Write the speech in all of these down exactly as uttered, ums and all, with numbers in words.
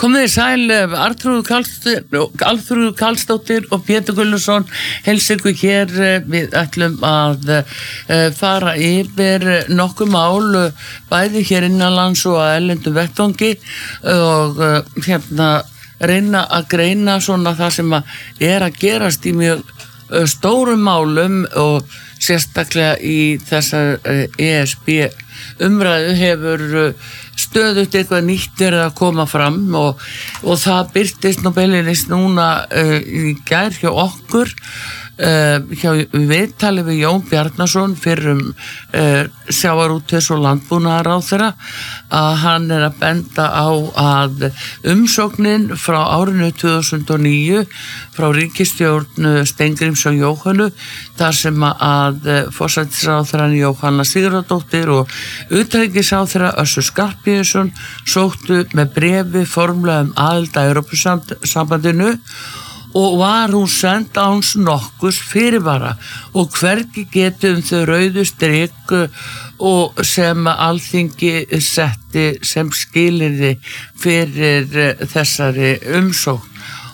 Komið sæl, Arnþrúður Karlsdóttir, Karlsdóttir og Pétur Gulluson heilsa ykkur hér. Við ætlum að fara yfir nokkuð mál, bæði hér innanlands og að erlendum vettvangi og hérna reyna að greina svona það sem að er að gerast í mjög stórum málum og sérstaklega í þessar E S B umræðu hefur stöðugt eitthvað nýtt verið að koma fram og, og það birtist nú beinlínis núna uh, í gær hjá okkur uh, hjá viðtali við Jón Bjarnason fyrrum uh, sjávarútvegs- og landbúnaðarráðherra að hann er að benda á að umsóknin frá árinu tvö þúsund og níu frá ríkisstjórn Steingríms og Jóhönnu þar sem að forsætisráðherrann Jóhanna Sigurðardóttir og utanríkisráðherra Össur Skarphéðinsson sóttu með bréfi formlega um aðild að Evrópusambandinu og var hún send áns nokkurs fyrirvara og hvergi getum þau rauðu strik og sem Alþingi setti sem skilyrði fyrir þessari umsókn.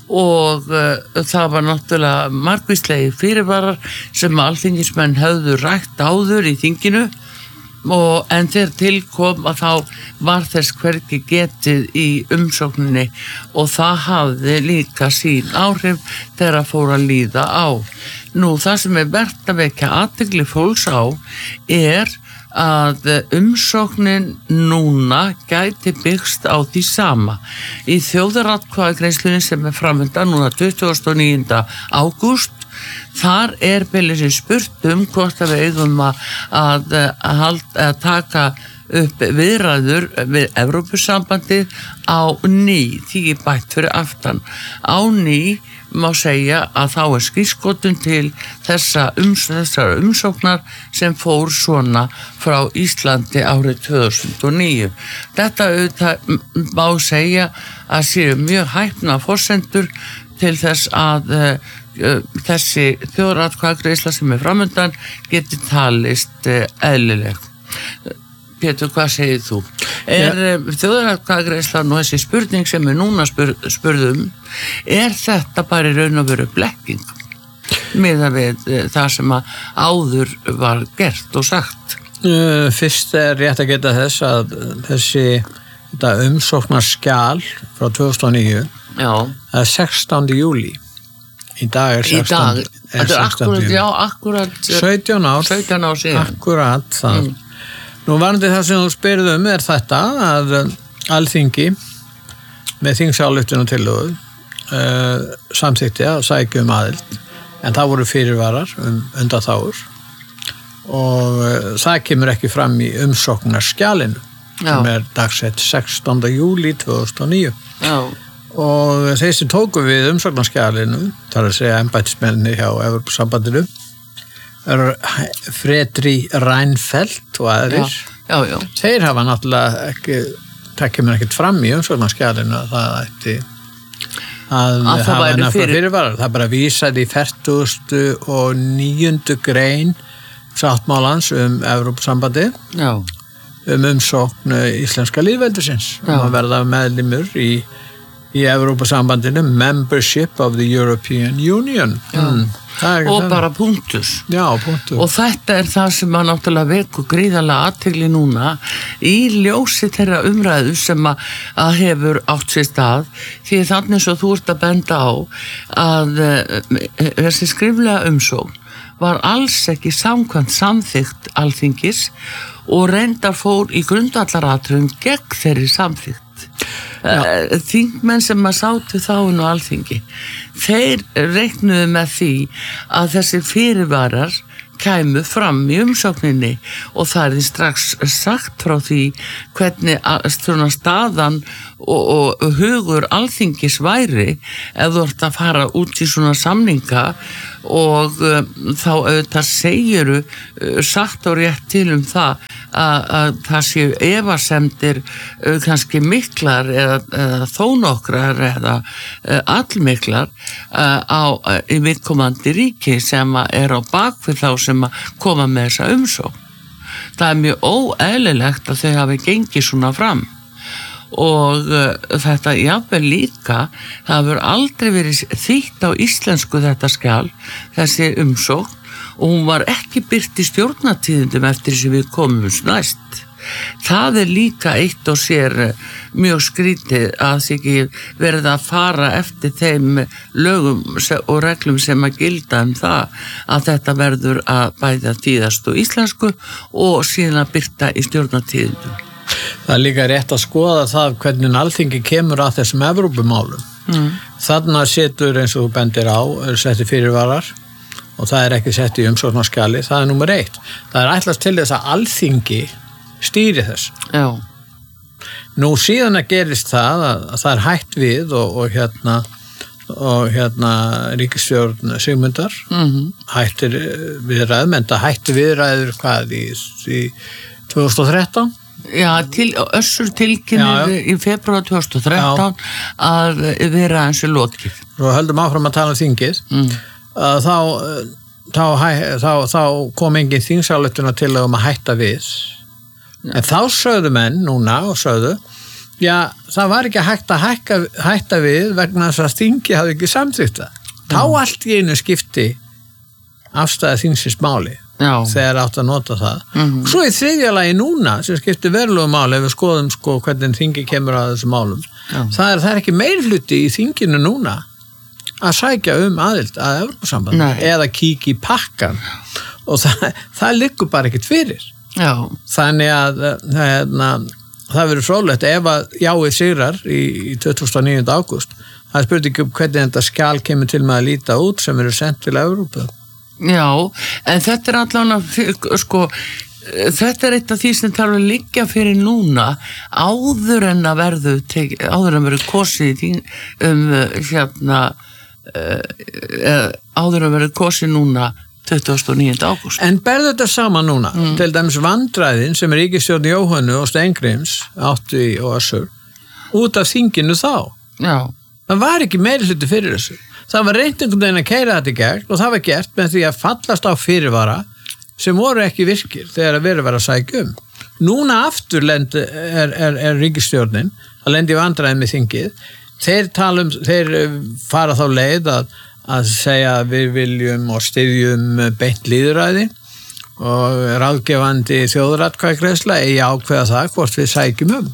Og uh, það var náttúrulega margvíslegi fyrirvarar sem alþingismenn höfðu rætt áður í þinginu og en þegar tilkom að þá var þess hvergi getið í umsókninni og það hafði líka sín áhrif þegar að fór að líða á. Nú það sem er vert að vekja athygli fólks á er að umsóknin núna gæti byggst á því sama. Í þjóðaratkvæðagreiðslunni sem er framöndan núna tuttugasta og níunda ágúst, þar er beinlínis spurt um hvort að við eigum að, að, að, að taka upp viðræður við Evrópusambandið á ný, því bætt fyrir aftan. Á ný má segja að þá er skírskotun til þessa ums, þessar umsóknar sem fór svona frá Íslandi árið tvö þúsund og níu. Þetta auðvitað má segja að séu mjög hæpna forsendur til þess að uh, uh, þessi þjóðaratkvæðagreiðsla sem er framöndan geti talist uh, eðlileg. Pétur, hvað segir þú? Er ja. Þjóðaratkvæðagreiðsla nú þessi spurning sem við núna spur, spurðum, er þetta bara í raun og veru blekking miðað við það sem að áður var gert og sagt? Uh, fyrst er rétt að geta þess að þessi þetta umsóknarskjal frá tvö þúsund og níu er sextánda júlí. Í dag er sextánda júlí. Í dag, þetta er akkurat, já, akkurat sautján ár, sautján ár síðan. Akkurat það. Mm. Nú varandi það sem þú spyrð um er þetta að Alþingi með þingsályktun og tillögu uh, samþykkti að sækja um aðild en það voru fyrirvarar um undanþágur og uh, það kemur ekki fram í umsóknarskjalinu sem er dagsett sextánda júlí tvö þúsund og níu. Já. Og þeir sem tóku við umsóknarskjalinu, þar að segja embættismenni hjá Evrópusambandinu, Fredri Reinfeldt og aðrir já, já, já. Þeir hafa náttúrulega ekki það kemur ekkert fram í umsóknarskjalinu að það ætti að, að hafa nefnilega fyrir... fyrirvarar. Það bara vísaði í fertugustu og níundu grein sáttmálans um Evrópusambandi já. um umsókn íslenska lýðveldisins um að verða meðlimur í í Evrópusambandinu, membership of the European Union. Mm. Og bara punktur. Já, punktur. Og þetta er það sem að náttúrulega veku gríðarlega athygli núna í ljósi þeirra umræðu sem að, að hefur átt sér stað því þannig svo þú ert að benda á að uh, þessi skriflega umsókn var alls ekki samkvæmt samþykkt Alþingis og reyndar fór í grundvallaratriðum gegn þeirri samþykkt. Uh, þingmenn sem að sátu þá inn á Alþingi þeir reiknuðu með því að þessi fyrirvarar kæmu fram í umsókninni og það er strax sagt frá því hvernig svona staðan og, og hugur Alþingis væri ef þú ert að fara út í svona samninga og um, þá auðvitað segiru uh, sagt og rétt til um það að, að það séu efasemdir uh, kannski miklar eða, eða þó nokkrar eða uh, allmiklar uh, á uh, í viðkomandi ríki sem er á bakvið þá sem að koma með þessa umsókn. Það er mjög óeðlilegt að þau hafi gengið svona fram og uh, þetta jafnvel líka, það hefur aldrei verið þýtt á íslensku þetta skjal, þessi umsókn, og hún var ekki birt í stjórnatíðindum eftir sem við komum næst. Það er líka eitt og sér mjög skrítið að því ekki verið að fara eftir þeim lögum og reglum sem að gilda um það að þetta verður að bæða þýðast og íslensku og síðan að byrta í stjórnatíðindum. Það er líka rétt að skoða það hvernig Alþingi kemur að þessum Evrópumálum. Mm. Þarna setur, eins og þú bendir á, er setti fyrirvarar og það er ekki sett í umsóknarskjali, það er númer eitt. Það er ætlast til þess að Alþingi stýri þess. Já. Nú síðan að gerist það að, að það er hætt við og, og hérna og hérna ríkisstjórn Sigmundar mm-hmm. hættir viðræðum, en það hætti viðræður hvað í, í tvö þúsund og þrettán? Já, til, Össur tilkynnir í febrúar tvö þúsund og þrettán já. Að vera eins og lokið. Og höldum áfram að tala um þingið. Mm. Þá, þá, þá, þá kom engin þingsályktun til um að hætta við. Já. En þá sögðu menn núna og sögðu, já, það var ekki hægt að hækka, hætta við vegna þess að þingi hafði ekki samþykkt það. Mm. Þá allt í einu skipti afstæði þingsins máli. Já. Þegar átt að nota það. Mm-hmm. Svo í þriðja lagi núna sem skiptir verulegu máli ef við skoðum sko hvernig þingi kemur að þessum málum. Það er, það er ekki meirhluti í þinginu núna að sækja um aðild að Evrópusambandi eða kíkja í pakkan og það, það liggur bara ekkert fyrir. Já. Þannig að hérna, það verður fróðlegt ef að jáið sigrar í, í tuttugasta og níunda ágúst. Það er spurning um hvernig þetta skjal kemur til með að líta út sem eru sent til Evrópu. Já, en þetta er allavega, sko, þetta er eitt af því sem þarf að liggja fyrir núna áður en að verðu, áður en að verðu kosið um, hérna, uh, áður en að verðu kosið núna tuttugasta og níunda ágúst. En berðu þetta saman núna, mm. til dæmis vandræðin sem er ríkisstjórn Jóhönnu og Steingríms, áttu í og Össur, út af þinginu þá. Já. Það var ekki meiri hluti fyrir þessu. Það var reynt einhvern veginn að keyra þetta í gegn og það var gert með því að fallast á fyrirvara sem voru ekki virkir þegar að verið var að sækja um. Núna aftur lend, er, er, er ríkisstjórnin að lendi í vandræðin með þingið. Þeir, talum, þeir fara þá leið að, að segja að við viljum og styðjum beint lýðræði og ráðgefandi þjóðaratkvæðagreiðsla eigi ákveða það hvort við sækjum um.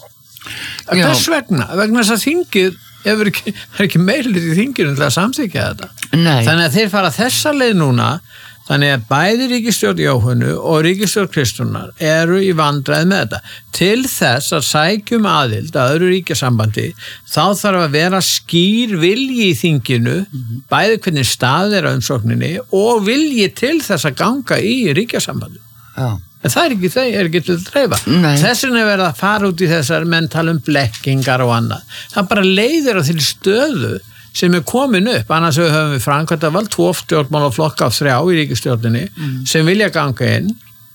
Þess vegna, vegna þess að þingið er ekki, ekki meirlið í þinginu til að samþykja þetta. Nei. Þannig að þeir fara þessa leið núna, þannig að bæði ríkisstjórn Jóhönnu og ríkisstjórn Kristrúnar eru í vandræði með þetta. Til þess að sækjum aðild að öðru ríkjasambandi, þá þarf að vera skýr vilji í þinginu, mm-hmm. bæði hvernig stað er á umsókninni og vilji til þess að ganga í ríkjasambandi. Já. En það er ekki, það er ekki til að dreifa. Þessin er verið að fara út í þessar menn tala um blekkingar og annað. Það bara leiðir að til stöðu sem er komin upp, annars höfum við framkvæmdavald, tvo stjórnmálaflokka af þrjá í ríkisstjórninni mm. sem vilja ganga inn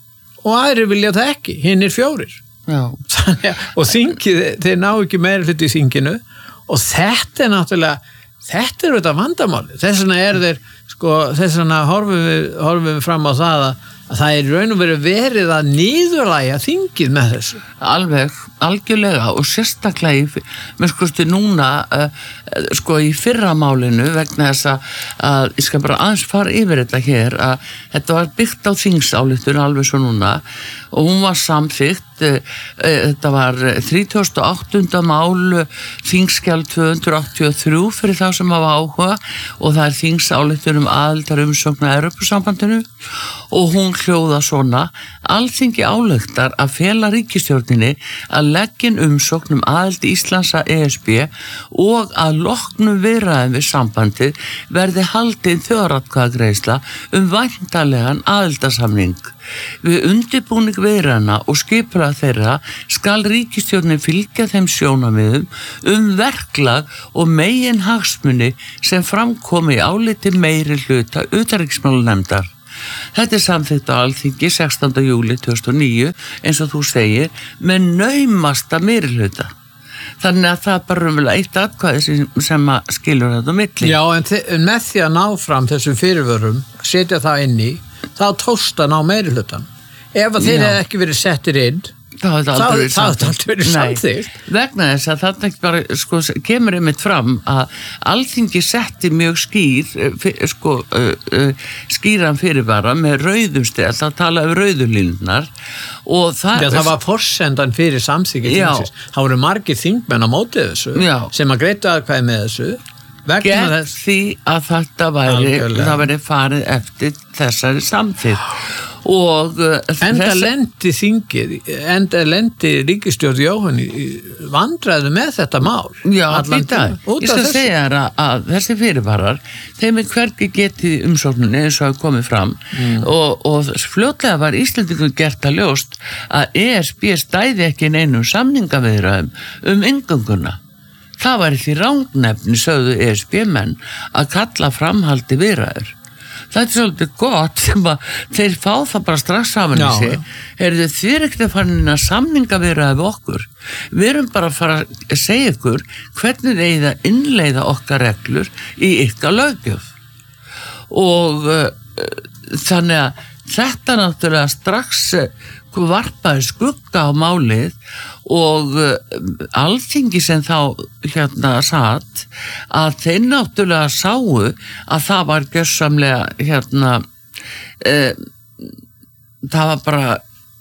og aðrir vilja það ekki, hinn er fjórir. Já. Þannig, og þingið, þeir ná ekki meira hluti í þinginu og þetta er náttúrulega, þetta er þetta vandamáli. Þess vegna er þeir, sko, þess vegna horfum við, horfum við fram á það að að það er raun og verið verið að niðurlægja þingið með þessu. Alveg, algjörlega og sérstaklega í, með skoðstu núna uh, sko í fyrramálinu vegna þess að, að ég skal bara aðeins fara yfir þetta hér að þetta var byggt á þingsályktun alveg svo núna og hún var samþykkt, uh, uh, þetta var þrítugasta og áttunda mál þingskjal tvö hundruð áttatíu og þrjú fyrir þá sem hafa áhuga og það er þingsályktun um aðildar umsókn að Evrópusambandinu og hún hljóða svona, Alþingi ályktar að fela ríkisstjórninni að leggja umsókn um aðild Íslands að E S B og að loknum viðræðum við sambandið verði haldin þjóðaratkvæðagreiðsla um væntanlegan aðildarsamning. Við undirbúning viðræðna og skipulag þeirra skal ríkisstjórnin fylgja þeim sjónarmiðum um verklag og megin hagsmuni sem framkomi í áliti meiri hluta utanríkismálanefndar. Þetta er samþykkt á Alþingi sextánda júlí tvö þúsund og níu eins og þú segir með naumasta meirihluta. Þannig að það er bara umvel eitt atkvæði sem, sem skilur þetta á milli. Já, en, en með því að ná fram þessum fyrirvörum, setja það inn í, þá tókst að ná meirihlutan. Ef að þeir hefði ekki verið settir inn, Það hefði aldrei verið það hefði aldrei verið samþykkt. Vegna þess að þarna ekki bara, sko, kemur einmitt fram að Alþingi setti mjög skýr, sko, skýran fyrirvara með rauðum stel, það talaði um rauðulínunar og það... Já, það var forsendan fyrir samþykki þingsins. Það voru margir þingmenn á móti þessu Já. Sem að greiddu aðkvæði með þessu. Gegn þess... því að þetta væri, það væri farið eftir þessari samþykkt. Og enda þess... lendi þingið, enda lendi ríkisstjórn Jóhann vandræðu með þetta mál. Já, býta, ég skal þessu. segja þér að, að þessi fyrirvarar, þeim er hvergi getið umsókninni eins og hafa komið fram mm. og, og fljótlega var Íslendingum gert að ljóst að E S B stæði ekki neinum samningaviðræðum um inngönguna. Það var því rangnefni, sögðu E S B menn, að kalla framhaldi viðræður. Það er svolítið gott sem að þeir fá það bara strax saman í sig. Heyrðu, þið er ekkert að fara inn að samninga viðræði við okkur. Við erum bara að fara að segja ykkur hvernig þeir að innleiða okkar reglur í ykkar löggjöf. Og uh, þannig að þetta náttúrulega strax varpaði skugga á málið og uh, Alþingi sem þá hérna satt að þeir náttúrulega sáu að það var gjörsamlega hérna uh, það var bara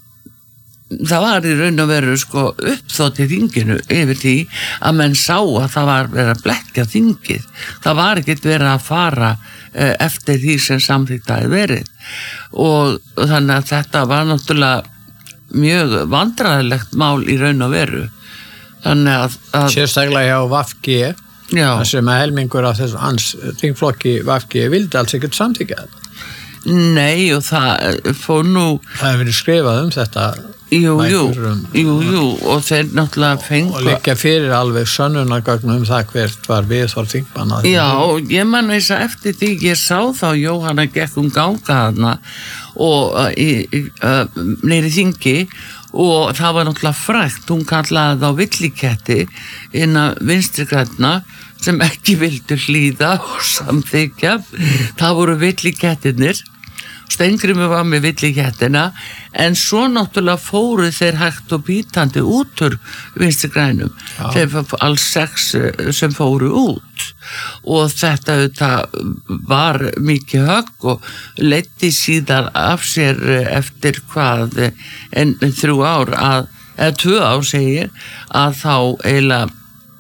það var í raun og veru sko uppþótt í þinginu yfir því að menn sá að það var verið að blekkja þingið. Það var ekkert verið að fara uh, eftir því sem samþyktaði verið og, og þannig að þetta var náttúrulega mjög vandræðilegt mál í raun og veru. Þannig að... að sérstaklega hjá V G, það sem að helmingur af þessu hans þingflokki V G vildi alls ekkert samþykja þetta. Nei, og það fór nú... Það hefur verið skrifað um þetta. Jú, jú, um, jú, jú, og þeir náttúrulega fengu... Og liggja fyrir alveg sönnunargögnum um það hvert var viðhorf þingmanna. Já, og ég man þess að eftir því ég sá þá Jóhanna gekk um ganga þarna og uh, í, uh, neyri þingi og það var náttúrulega frægt, hún kallaði þá villiketti innan vinstri grænna sem ekki vildu hlýða og samþykja. Það voru villikettinir. Steingrímur var með villikettina en svo náttúrulega fóru þeir hægt og bítandi út úr vinstri grænum. Já. Þeir var alls sex sem fóru út og þetta, þetta var mikið högg og leiddi síðan af sér eftir hvað en þrjú ár að, eða tvö ár segir að þá eiginlega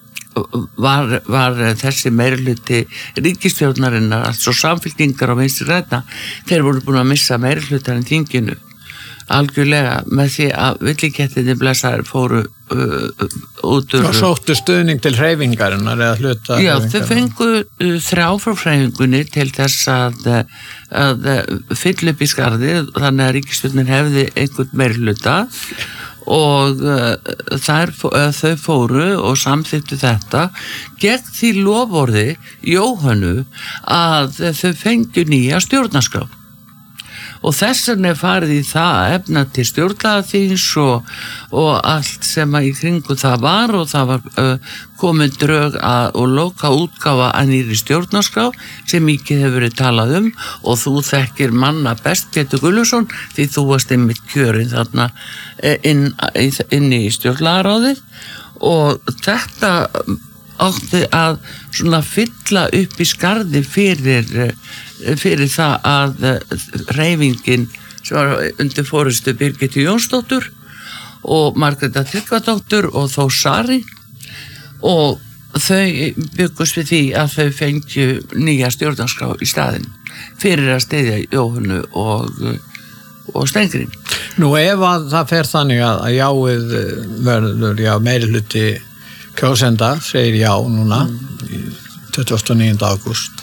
Var, var þessi meirihluti ríkisstjórnarinnar, altså samfylkingar á vinstri græna, þeir voru búin að missa meirihlutan í þinginu algjörlega með því að villikettinni blessaður fóru uh, út úr... Og sóttu stuðning til hreyfingarinnar eða hluta Já, þau fengu uh, þrjá frá hreyfingunni til þess að, að fylla upp í skarðið þannig að ríkisstjórnin hefði einhvern meirihluta og uh, þær, uh, þau fóru og samþyktu þetta gegn því loforði Jóhannu að þau fengu nýja stjórnarskrá og þess vegna er farið í það efna til stjórnlagaþings og, og allt sem að í kringu það var og það var uh, komin drög að, og loka útgáfa að nýri stjórnarskrá sem mikið hefur verið talað um og þú þekkir manna best Pétur Gulluson því þú varst einmitt kjörin þarna inn, inn í stjórnlagaráðið og þetta átti að svona fylla upp í skarði fyrir fyrir það að hreyfingin sem var undir forystu Birgittu Jónsdóttur og Margrétar Tryggvadóttur og Þór Sari og þau byggust við því að þau fengju nýja stjórnarskrá í staðinn fyrir að styðja Jóhannu og, og Steingrím. Nú ef að það fer þannig að, að jáið verður já meirihluti kjósenda segir já núna mm. tuttugasta og níunda ágúst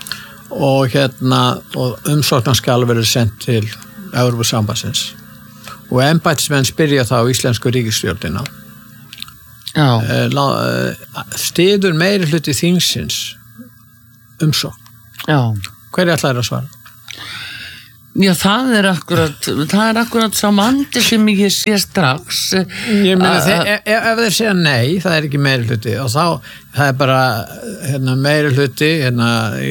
og hérna og umsóknarskjal verður sendt til Evrópusambandsins og embættismenn spyrja þá íslensku ríkisstjórnina styður meirihluti þingsins umsókn. Já. Hverju ætlar að svara? Já, það er akkurat það er akkurat sá mandi sem ég sé strax ég meina, þeir, ef, ef þeir segja nei, það er ekki meirihluti og þá, það er bara hérna, meirihluti hérna, í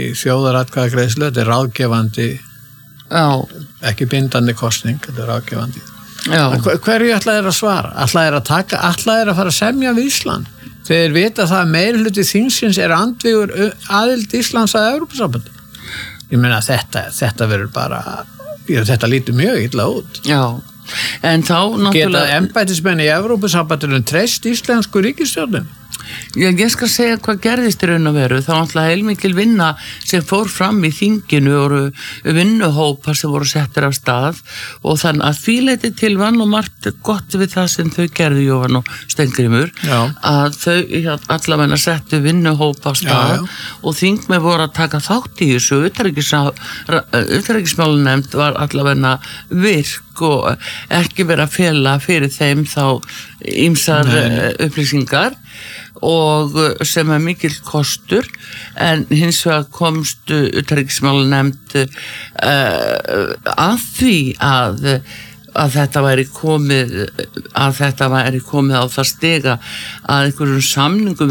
þjóðaratkvæðagreiðslu, þetta er ráðgefandi Já. Ekki bindandi kosning, þetta er ráðgefandi Hver, hverju ætla þeir að svara? Ætla þeir að taka, ætla þeir að fara að semja við Ísland? Þeir vita það að meirhluti þingsins er andvígur aðild Íslands að Evrópusambandi. Ég meina þetta, þetta verður bara, já, þetta lítur mjög illa út. Já, en þá náttúrulega... Geta embættismenn í Evrópusambandinu treyst íslensku ríkisstjórnin? Já, ég skal segja hvað gerðist í raun og veru. Það var alltaf heilmikil vinna sem fór fram í þinginu og vinnuhópar sem voru settir af stað og þannig að því leiti til vann og margt gott við það sem þau gerðu, Jóhann og Steingrímur, já. Að þau allavega settu vinnuhópa af stað, já, já. Og þingmenn voru að taka þátt í þessu. Utanríkismálanefnd var allavega virk og ekki verið að fela fyrir þeim þá ýmsar upplýsingar og sem er mikill kostur, en hins vegar komst utanríkismálanefnd uh, að því að að þetta væri komið að þetta væri komið á það stiga að einhverjum samningum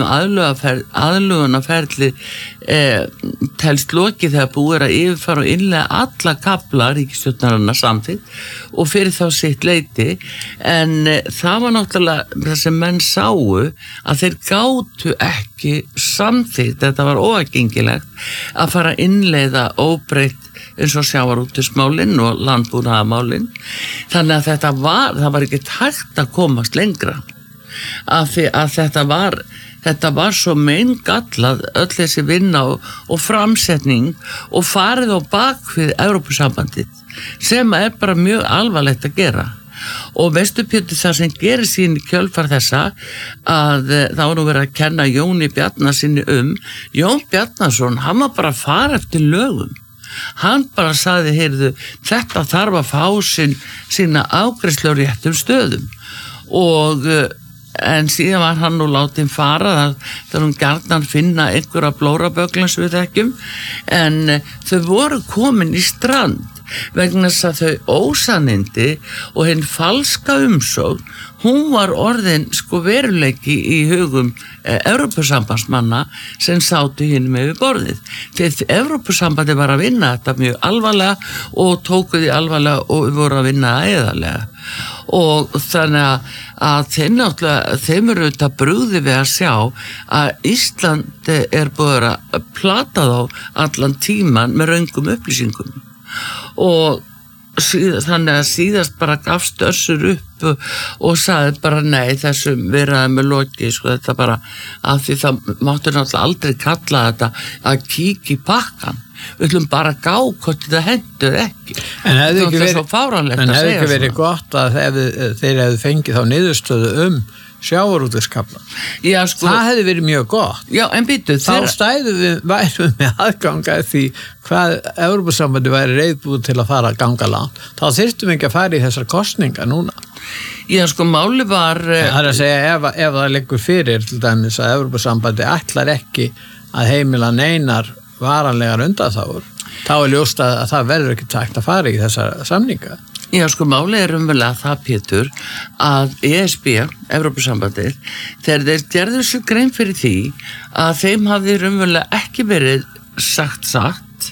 aðlögunarferli eh, telst loki þegar búið er að yfirfara og innlega alla kafla ríkisstjórnarinnar samþykkt og fyrir þá sitt leiti, en eh, það var náttúrulega það sem menn sáu að þeir gátu ekki samþykkt, þetta var óaðgengilegt að fara að innleiða óbreytt eins og sjávarútvegsmálin og landbúnaðarmálin, þannig að þetta var, það var ekki hægt að komast lengra af því að þetta var þetta var svo meingallað öll þessi vinna og, og framsetning og farið á bakvið Evrópusambandið sem er bara mjög alvarlegt að gera. Og veistu Pétur, það sem gerir sín kjölfar þessa að það var nú verið að kenna Jóni Bjarnasyni um Jón Bjarnason, hann var bara að fara eftir lögum. Hann bara sagði, heyrðu, þetta þarf að fá sín, sína afgreiðslu á réttum stöðum og en síðan var hann nú látinn fara þegar hún gjarnan finna einhverja blóraböglan sem við þekkjum, en þau voru komin í strand vegna þess að þau ósannindi og hinn falska umsókn, hún var orðin sko veruleiki í hugum eh, Evrópusambandsmanna sem sátu hinn með við borðið. Þegar Evrópusambandi var að vinna þetta mjög alvarlega og tókuði alvarlega og voru að vinna það eðalega. Og þannig að, að þeim náttúrulega, þeim eru auðvitað brugði við að sjá að Ísland er búið að plata þá allan tíman með röngum upplýsingum. Og síð, þannig að síðast bara gafst Össur upp og sagði bara nei, þessum veraði með loki, sko, þetta bara af því það máttu náttúrulega aldrei kalla þetta að kíkja í pakkan, við ætlum bara að gá hvort þetta hendur ekki. En hefði ekki verið, en hefði ekki verið gott að ef, þeir hefðu fengið þá niðurstöðu um sjávarútvegskafla. Já, sko, það hefði verið mjög gott. Já, en býtu, þá þeirra... stæðum við værum með aðganga því hvað Evrópusambandi væri reiðbúið til að fara að ganga langt. Þá þyrftum við ekki að fara í þessar kosningar núna. Já, sko, máli var... Það er að segja, ef, ef það liggur fyrir til dæmis að Evrópusambandi ætlar ekki að heimila neinar varanlegar undanþágur, þá er ljóst að það verður ekki tækt að fara í þessar samninga. Já, sko, máli er umverulega það, Pétur, að E S B, Evrópusambandið, þegar þeir gerðu sér grein fyrir því að þeim hafði umverulega ekki verið sagt sagt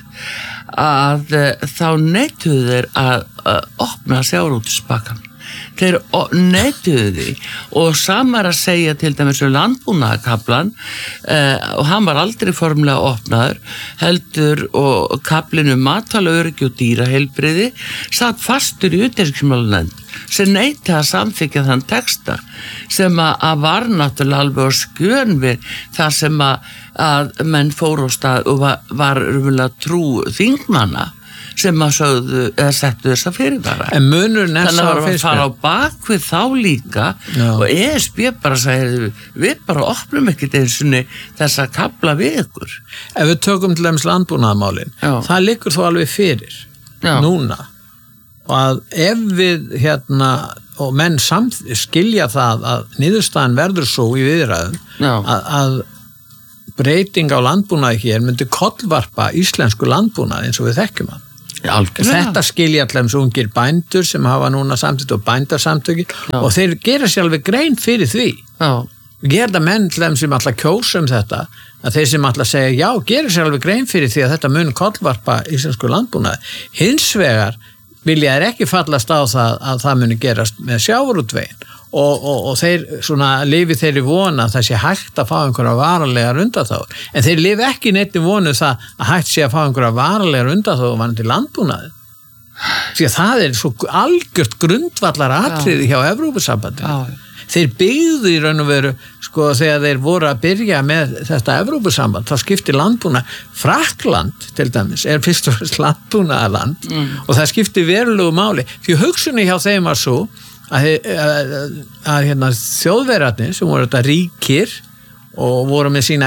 að þá neituðu þeir að, að opna sjávarútvegspakkann. Þeir neituðu því og samar að segja til dæmis um landbúnaðarkaflan eh, og hann var aldrei formlega opnaður, heldur og kaflinu matvælaöryggi og dýraheilbrigði satt fastur í utanríkismálanefnd sem neitaði að samþykkja þann texta sem að, að var náttúrulega alveg á skjön við það sem að, að menn fóru á stað og var, var umverulega trú þingmanna sem að sögðu eða settu þessa fyrirvara. En munur nessa þannig að það fara á bak við þá líka. Já. Og E S B bara sagði við bara opnum ekkert eins og þessa kafla við ykkur. Ef við tökum til dæmis landbúnaðarmálin, það liggur þó alveg fyrir. Já. Núna. Og að ef við hérna og menn samt skilja það að niðurstaðan verður svo í viðræðum að, að breyting á landbúnaði hér myndi kollvarpa íslensku landbúnaði eins og við þekkjum hann. Já, þetta skilja allir ungir bændur sem hafa núna samtitt og bændarsamtöki og þeir gera sér alveg grein fyrir því. Já. Gera menn til þeim sem allar kjósa um þetta, að þeir sem allar segja já, gera sér alveg grein fyrir því að þetta mun kollvarpa íslensku landbúnaði. Hins vegar vilja er ekki fallast á það að það muni gerast með sjávarútveginn og, og, og þeir svona lifi þeirri vona að það sé hægt að fá einhverja varalegar undanþágur en þeir lifi ekki neitt í vonu það að hægt sé að fá einhverja varalegar undanþágur varðandi landbúnaði því að það er svo algjört grundvallar atriði hjá Evrópusambandinu þeir byggðu í raun og veru sko þegar þeir voru að byrja með þetta Evrópusamband, þá skipti landbúnað Frakkland til dæmis er fyrst og fyrst landbúnaðarland mm. og það skipti verulegu máli því hugsunni hjá þeim var svo að, að, að hérna, þjóðverarnir sem voru þetta ríkir og voru með sína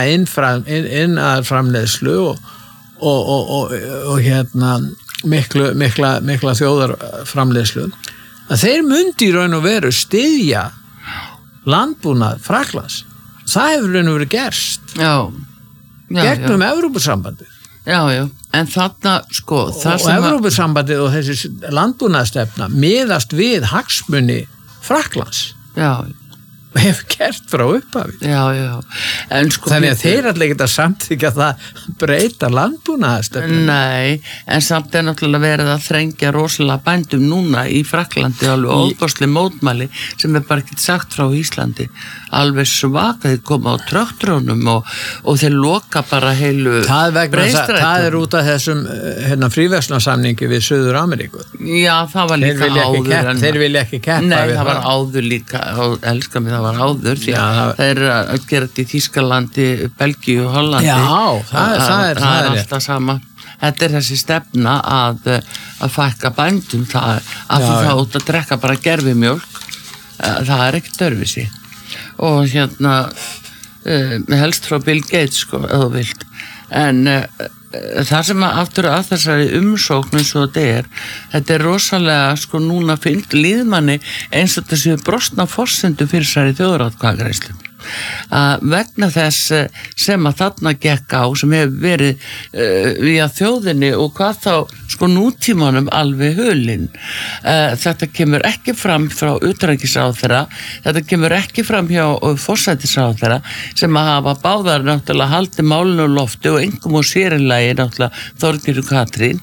innframleiðslu og, og, og, og, og hérna miklu, mikla, mikla þjóðarframleiðslu að þeir myndi í raun og veru styðja landbúnað Frakklands það hefur raun og verið gerst já, já, gegnum já. Evrópusambandið já, já, en þarna sko og, og Evrópusambandið og þessi landbúnaðstefna miðast við hagsmuni Frakklands já og hefur gert frá upphafi já, já. En, sko, þannig að þeir allir geta samþykja það breyta landbúnaðastefnu nei, en samt er náttúrulega verið að þrengja rosalega bændum núna í Frakklandi alveg óbásli mótmæli sem er bara ekki sagt frá Íslandi alveg svaka þeir koma á traktorum og, og þeir loka bara heilu breistrætum það er út af þessum hérna, fríverslunarsamningi við Suður Ameríku já, það var líka þeir áður kepp, en, þeir vilja ekki keppa nei, það var áður líka elskar mig það var áður því að það er að gera þetta í Þýskalandi, Belgíu og Hollandi já, það er, það er, það er alltaf sama þetta er þessi stefna að, að fækka bændum það, að já, það út að drekka bara gerfimjólk það er ekkert öðruvísi og hérna uh, helst frá Bill Gates sko, ef þú vilt en uh, það sem að aftur að þessari umsókn eins og þetta er þetta er rosalega sko núna fylgt líðmanni eins og þessi brostna forsendu fyrir þessari þjóðaratkvæðagreiðslu að vegna þess sem að þarna gekk á sem hefur verið uh, við þjóðinni og hvað þá sko nútímanum alveg hulinn uh, þetta kemur ekki fram frá utanríkisráðherra þetta kemur ekki fram hjá forsætisráðherra sem að hafa báðar náttúrulega haldið málinu lofti og engum og sérilagi náttúrulega Þorgerður Katrín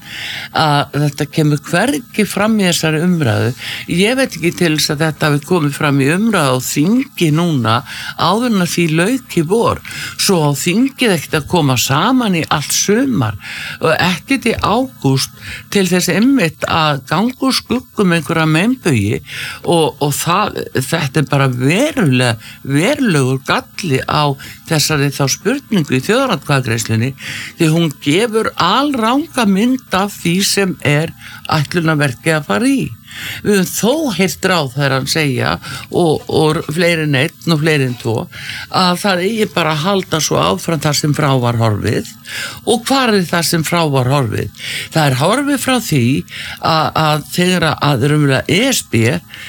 að þetta kemur hvergi fram í þessari umræðu ég veit ekki til þess að þetta hafi komið fram í umræðu og þingi núna áður en að því lauk í vor svo á þingið ekkert að koma saman í allt sumar og ekkert í ágúst til þess einmitt að ganga úr skuggum einhverja meinbugi og, og það, þetta er bara verulega verulegur galli á þessari þá spurningu í þjóðaratkvæðagreiðslunni því hún gefur alranga mynd af því sem er ætlunarverkið að fara í við höfum þó heyrt ráð þegar hann segja og, og fleiri en einn og fleiri en tvo að það eigi bara að halda svo áfram þar sem frá var horfið og hvað er það sem frá var horfið það er horfið frá því að, að þegar að rumlega E S B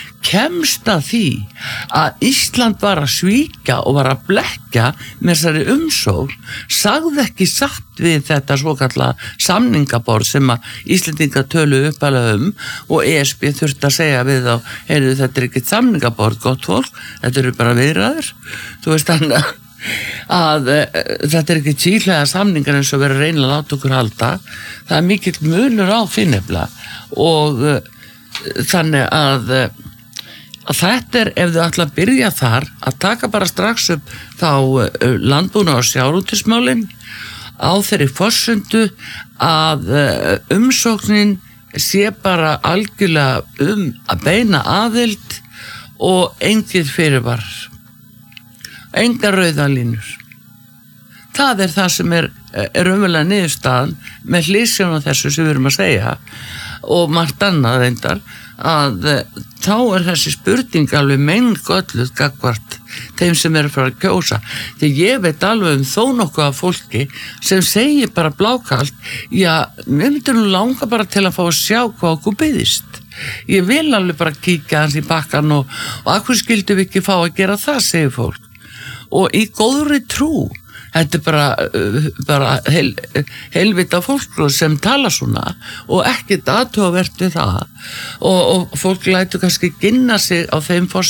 kemst að því að Ísland var að svíkja og var að blekja með þessari umsókn sagði ekki satt við þetta svokallega samningaborð sem að Íslendingar töluðu uppalega um og E S B þurfti að segja við þá heyrðu þetta er ekki samningaborð gott fólk, þetta eru bara viðræður þú veist þannig að að uh, þetta er ekki tíðlega samningar eins og verið að reyna að láta okkur halda það er mikill munur á því nefnilega og uh, þannig að uh, að þetta er, ef þau ætla að byrja þar að taka bara strax upp þá uh, landbúna og sjávarútvegsmálin á þeirri forsendu að uh, umsóknin sé bara algjörlega um að beina aðild og engið fyrirvar engar rauðalínur það er það sem er, er umverulega niðurstaðan með hliðsjón af þessu sem við erum að segja og margt annað reyndar að þá er þessi spurning alveg meingölluð gagnvart þeim sem eru að fara að kjósa því ég veit alveg um þó nokkuð af fólki sem segir bara blákalt já, við myndum nú langa bara til að fá að sjá hvað okkur byggðist ég vil alveg bara kíkja hans í bakkan og, og akkur skildum við ekki fá að gera það, segir fólk og í góðri trú þetta er bara, bara heil, heilvita fólk sem tala svona og ekkert aðtugavert við það og, og fólk lætur kannski ginna sig á þeim